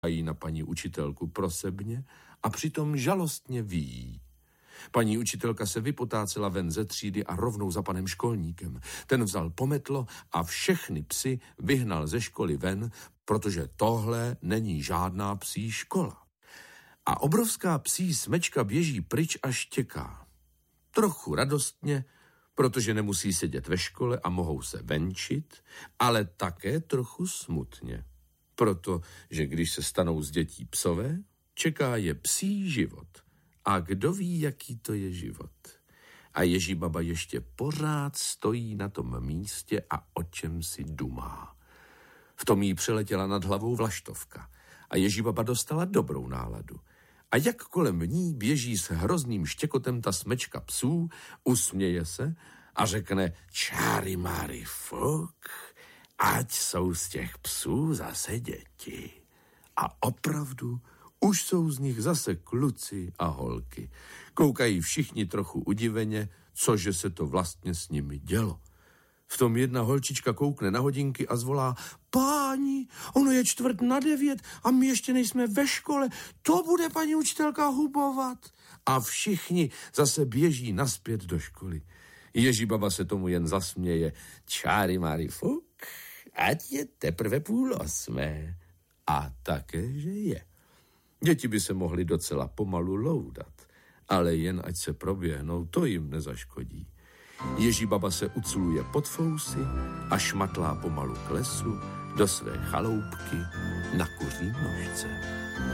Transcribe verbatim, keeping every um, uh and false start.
koukají na paní učitelku prosebně a přitom žalostně vyjí. Paní učitelka se vypotácela ven ze třídy a rovnou za panem školníkem. Ten vzal pometlo a všechny psy vyhnal ze školy ven, protože tohle není žádná psí škola. A obrovská psí smečka běží pryč a štěká. Trochu radostně, protože nemusí sedět ve škole a mohou se venčit, ale také trochu smutně, protože když se stanou z dětí psové, čeká je psí život. A kdo ví, jaký to je život. A Ježibaba ještě pořád stojí na tom místě a o čem si dumá. V tom jí přeletěla nad hlavou vlaštovka a Ježibaba dostala dobrou náladu. A jak kolem ní běží s hrozným štěkotem ta smečka psů, usměje se a řekne čáry máry fuk, ať jsou z těch psů zase děti. A opravdu už jsou z nich zase kluci a holky. Koukají všichni trochu udiveně, cože se to vlastně s nimi dělo. V tom jedna holčička koukne na hodinky a zvolá: Páni, ono je čtvrt na devět a my ještě nejsme ve škole, to bude paní učitelka hubovat. A všichni zase běží naspět do školy. Ježibaba se tomu jen zasměje. Čáry máry fuk, ať je teprve půl osmé. A také, že je. Děti by se mohly docela pomalu loudat, ale jen ať se proběhnou, to jim nezaškodí. Ježibaba se uculuje pod fousy a šmatlá pomalu k lesu do své chaloupky na kuří nožce.